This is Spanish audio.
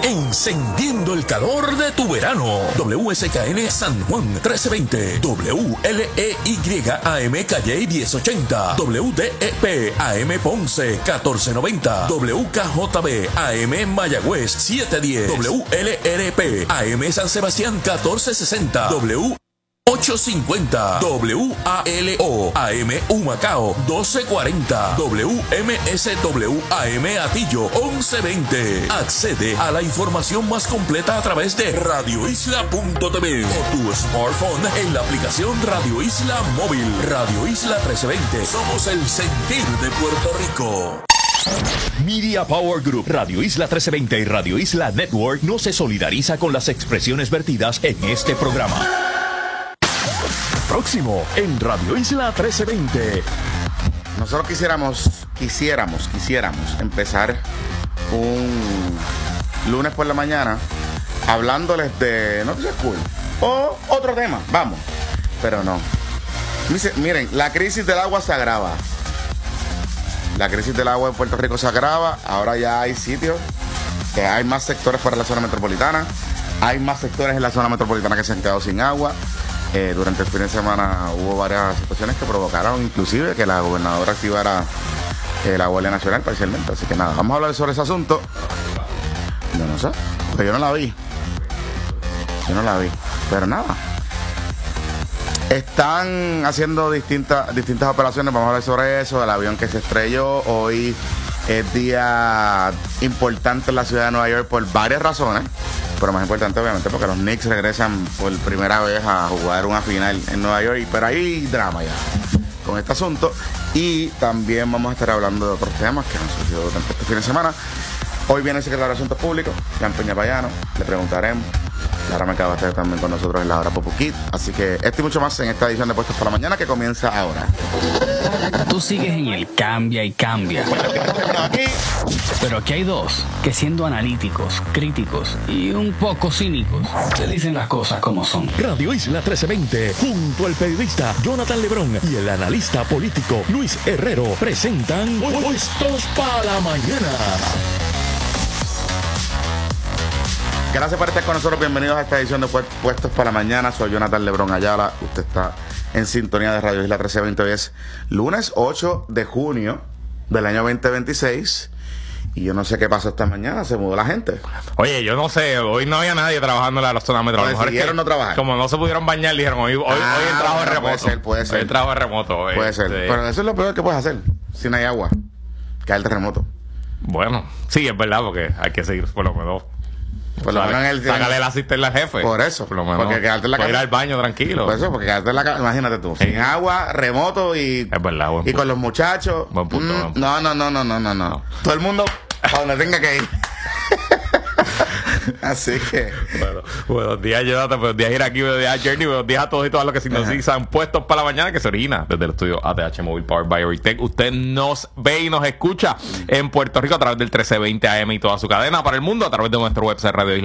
encendiendo el calor de tu verano. WSKN San Juan 1320, WLEY AM Calley 1080, WDEP AM Ponce 1490, WKJB AM Mayagüez 710, WLRP AM San Sebastián 1460, W850, WALO AM Humacao 1240, WMSW AM Atillo 1120. Accede a la información más completa a través de radioisla.tv o tu smartphone en la aplicación Radio Isla Móvil. Radio Isla 1320. Somos el sentir de Puerto Rico. Media Power Group, Radio Isla 1320 y Radio Isla Network no se solidariza con las expresiones vertidas en este programa. Próximo en Radio Isla 1320. Nosotros quisiéramos empezar un lunes por la mañana hablándoles de Noticias Cool o otro tema, vamos, pero no. Miren, la crisis del agua se agrava. La crisis del agua en Puerto Rico se agrava. Ahora ya hay sitios que hay más sectores fuera de la zona metropolitana. Hay más sectores en la zona metropolitana que se han quedado sin agua. Durante el fin de semana hubo varias situaciones que provocaron inclusive que la gobernadora activara la Guardia Nacional parcialmente. Así que nada, vamos a hablar sobre ese asunto. Yo no sé, porque yo no la vi. Pero nada. Están haciendo distintas operaciones. Vamos a hablar sobre eso. El avión que se estrelló. Hoy es día importante en la ciudad de Nueva York por varias razones. Pero más importante, obviamente, porque los Knicks regresan por primera vez a jugar una final en Nueva York. Pero hay drama ya con este asunto. Y también vamos a estar hablando de otros temas que han surgido durante este fin de semana. Hoy viene el secretario de Asuntos Públicos, Jan Peña Payano. Le preguntaremos. Lara Mercado va a estar también con nosotros en la hora Popu Kid. Así que esto y mucho más en esta edición de Puestos para la Mañana que comienza ahora. Tú sigues en el cambia y cambia. Pero aquí hay dos que, siendo analíticos, críticos y un poco cínicos, te dicen las cosas como son. Radio Isla 1320, junto al periodista Jonathan Lebrón y el analista político Luis Herrero, presentan Puestos para la Mañana. Gracias por estar con nosotros. Bienvenidos a esta edición de Puestos para la Mañana. Soy Jonathan Lebrón Ayala. Usted está en sintonía de Radio Isla 1320. Hoy es lunes 8 de junio del año 2026. Y yo no sé qué pasó esta mañana. Se mudó la gente. Oye, yo no sé. Hoy no había nadie trabajando en la zona metro. O decidieron no trabajar. Como no se pudieron bañar, dijeron hoy el trabajo es remoto. Puede ser. Hoy el trabajo es remoto. Puede ser. Pero eso es lo peor que puedes hacer. Si no hay agua. Caer el terremoto. Bueno, sí, es verdad, porque hay que seguir por lo menos. Por lo menos sácale la cisterna al jefe. Por eso. Por lo menos. Porque quedarte en la casa. Ir al baño tranquilo. Por eso, porque quedarte en la casa. Imagínate tú. Sin agua, remoto y. Es verdad, buen punto. Y con los muchachos. Buen punto, buen punto. No. Todo el mundo a donde tenga que ir. Así que. Bueno, buenos días, Jonathan. Buenos días, Iraquí. Buenos días, Journey. Buenos días a todos y todas los que sintonizan Puestos para la Mañana, que se origina desde el estudio ATH Móvil Powered by Oritech. Usted nos ve y nos escucha en Puerto Rico a través del 1320 AM y toda su cadena, para el mundo a través de nuestro website Radio Isla